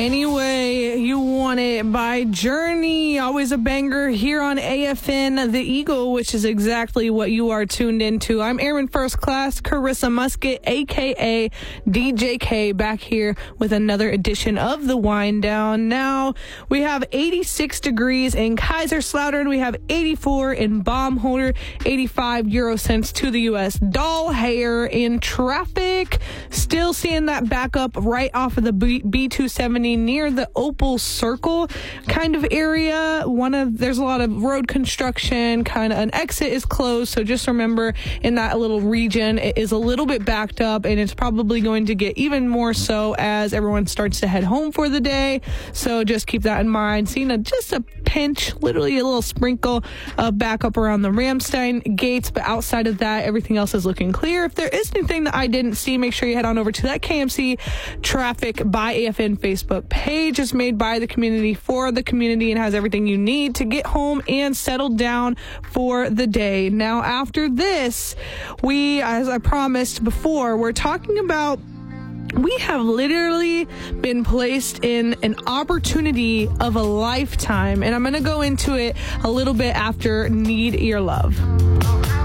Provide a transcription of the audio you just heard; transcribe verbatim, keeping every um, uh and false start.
Anyway, You Want It by Journey. Always a banger here on A F N The Eagle, which is exactly what you are tuned into. I'm Airman First Class Carissa Musket, a k a. D J K, back here with another edition of The Wind Down. Now, we have eighty-six degrees in Kaiserslautern. We have eighty-four in Baumholder, eighty-five euro cents to the U S doll hair in traffic. Still seeing that back up right off of the B two seventy near the Opal Circle kind of area. One of there's a lot of road construction, kind of an exit is closed, so just remember in that little region it is a little bit backed up, and it's probably going to get even more so as everyone starts to head home for the day. So just keep that in mind. Seeing a, just a pinch, literally a little sprinkle of backup around the Ramstein gates, but outside of that, everything else is looking clear. If there is anything that I didn't see, make sure you head on over to that K M C Traffic by A F N Facebook page. It's made by the community for the community and has everything you need to get home and settle down for the day. Now, after this, we, as I promised before, we're talking about we have literally been placed in an opportunity of a lifetime, and I'm going to go into it a little bit after Need Your Love.